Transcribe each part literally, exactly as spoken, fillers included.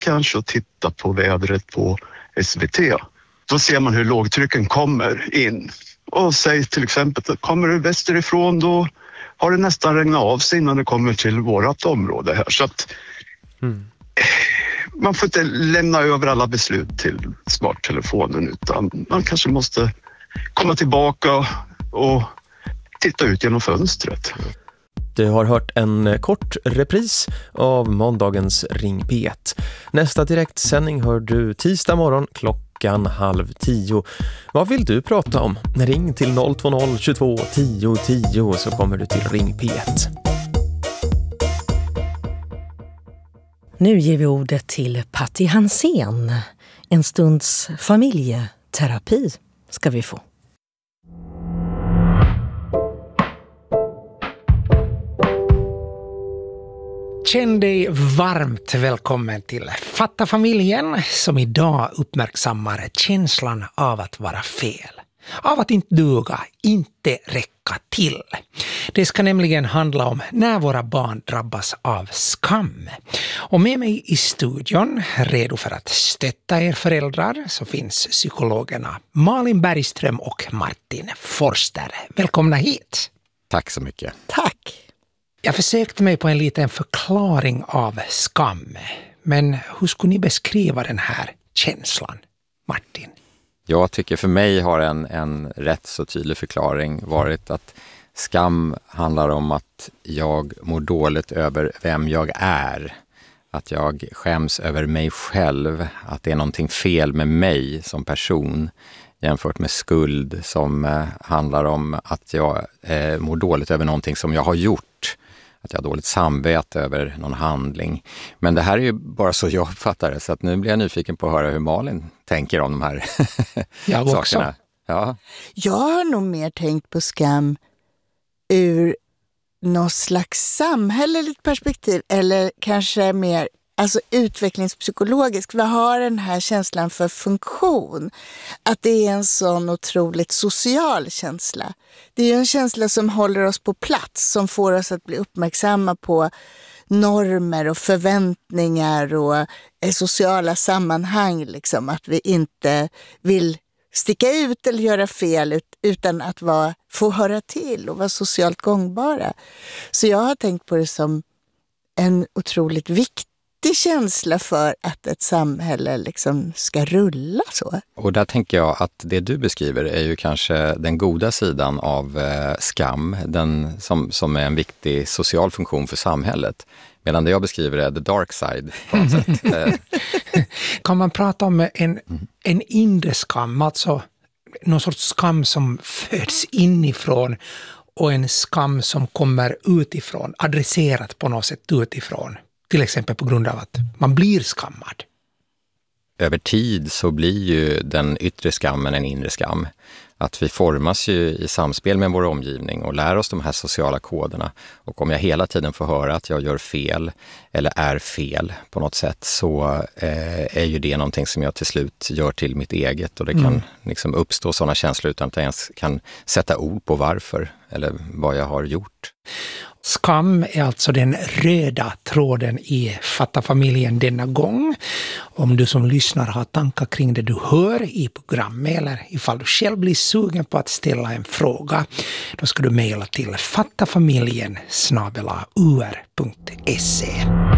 kanske och titta på vädret på S V T. Då ser man hur lågtrycken kommer in. Och säg till exempel att kommer det västerifrån, då har det nästan regnat av sig innan det kommer till vårat område här. Så att mm. man får inte lämna över alla beslut till smarttelefonen, utan man kanske måste komma tillbaka och titta ut genom fönstret. Du har hört en kort repris av måndagens Ring P ett. Nästa direktsändning hör du tisdag morgon klockan halv tio. Vad vill du prata om? Ring till noll två noll tjugotvå tio tio så kommer du till Ring P ett. Nu ger vi ordet till Patti Hansén. En stunds familjeterapi ska vi få. Känn dig varmt välkommen till Fatta familjen, som idag uppmärksammar känslan av att vara fel. Av att inte duga, inte räcka till. Det ska nämligen handla om när våra barn drabbas av skam. Och med mig i studion, redo för att stötta er föräldrar, så finns psykologerna Malin Bergström och Martin Forster. Välkomna hit. Tack så mycket. Tack. Jag försökte mig på en liten förklaring av skam. Men hur skulle ni beskriva den här känslan, Martin? Jag tycker för mig har en, en rätt så tydlig förklaring varit att skam handlar om att jag mår dåligt över vem jag är. Att jag skäms över mig själv. Att det är någonting fel med mig som person. Jämfört med skuld som eh, handlar om att jag eh, mår dåligt över någonting som jag har gjort. Att jag har dåligt samvete över någon handling. Men det här är ju bara så jag uppfattar det. Så att nu blir jag nyfiken på att höra hur Malin tänker om de här jag sakerna. Också. Ja. Jag har nog mer tänkt på skam ur något slags samhälleligt perspektiv. Eller kanske mer alltså utvecklingspsykologiskt. Vi har den här känslan för funktion. Att det är en sån otroligt social känsla. Det är ju en känsla som håller oss på plats. Som får oss att bli uppmärksamma på normer och förväntningar och sociala sammanhang. Liksom. Att vi inte vill sticka ut eller göra fel utan att vara, få höra till och vara socialt gångbara. Så jag har tänkt på det som en otroligt viktig känsla för att ett samhälle liksom ska rulla så. Och där tänker jag att det du beskriver är ju kanske den goda sidan av eh, skam, den som, som är en viktig social funktion för samhället. Medan det jag beskriver är the dark side på något sätt. Kan man prata om en, en inre skam, alltså någon sorts skam som föds inifrån och en skam som kommer utifrån, adresserat på något sätt utifrån? Till exempel på grund av att man blir skammad. Över tid så blir ju den yttre skammen en inre skam. Att vi formas ju i samspel med vår omgivning och lär oss de här sociala koderna. Och om jag hela tiden får höra att jag gör fel eller är fel på något sätt, så eh, är ju det någonting som jag till slut gör till mitt eget. Och det kan mm. liksom uppstå sådana känslor utan att jag ens kan sätta ord på varför eller vad jag har gjort. Skam är alltså den röda tråden i Fatta familjen denna gång. Om du som lyssnar har tankar kring det du hör i programmet eller ifall du själv blir sugen på att ställa en fråga, då ska du mejla till fattafamiljen snabel-a u r punkt se.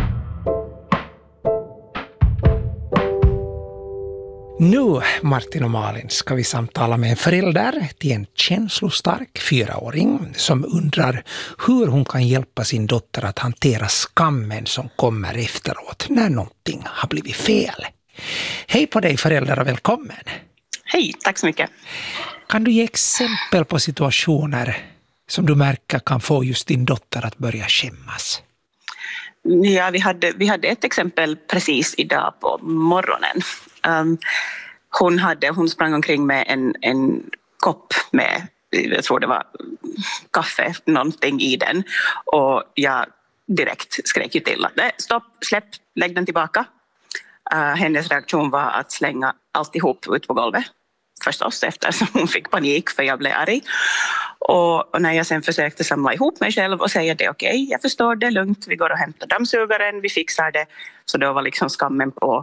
Nu, Martin och Malin, ska vi samtala med en förälder till en känslostark fyraåring som undrar hur hon kan hjälpa sin dotter att hantera skammen som kommer efteråt när någonting har blivit fel. Hej på dig förälder och välkommen! Hej, tack så mycket! Kan du ge exempel på situationer som du märker kan få just din dotter att börja skämmas? Ja, vi hade, vi hade ett exempel precis idag på morgonen. Um, hon, hade, hon sprang omkring med en, en kopp med, jag tror det var kaffe, någonting i den. Och jag direkt skrek ju till att stopp, släpp, lägg den tillbaka. Uh, hennes reaktion var att slänga alltihop ut på golvet. förstås, eftersom hon fick panik för jag blev arg. Och, och när jag sen försökte samla ihop mig själv och säga det okej, okay, jag förstår det, lugnt, vi går och hämtar dammsugaren, vi fixar det. Så då var liksom skammen på